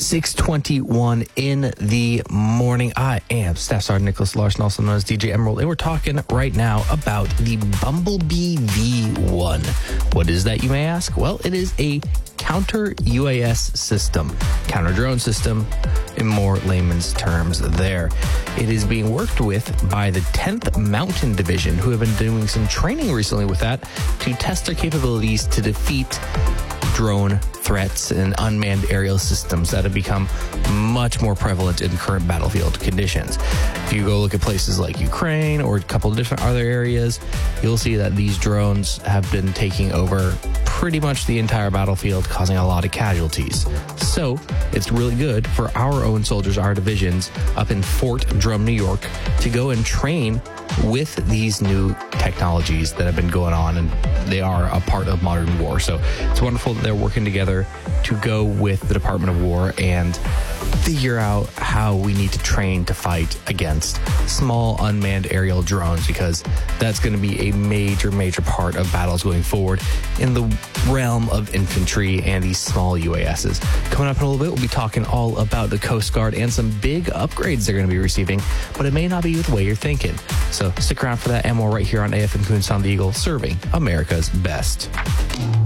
6:21 in the morning. I am Staff Sergeant Nicholas Larson, also known as DJ Emerald, and we're talking right now about the Bumblebee V1. What is that, you may ask? Well, it is a counter UAS system, counter drone system in more layman's terms there. It is being worked with by the 10th Mountain Division, who have been doing some training recently with that to test their capabilities to defeat drone threats and unmanned aerial systems that have become much more prevalent in current battlefield conditions. If you go look at places like Ukraine or a couple of different other areas, you'll see that these drones have been taking over pretty much the entire battlefield, causing a lot of casualties. So it's really good for our own soldiers, our divisions up in Fort Drum, New York, to go and train with these new technologies that have been going on, and they are a part of modern war. So it's wonderful that they're working together to go with the Department of War and figure out how we need to train to fight against small unmanned aerial drones, because that's going to be a major part of battles going forward in the realm of infantry and these small UASs. Coming up in a little bit, we'll be talking all about the Coast Guard and some big upgrades they're going to be receiving, but it may not be the way you're thinking. So stick around for that and more right here on AFM Coon Sound the Eagle, serving America's best.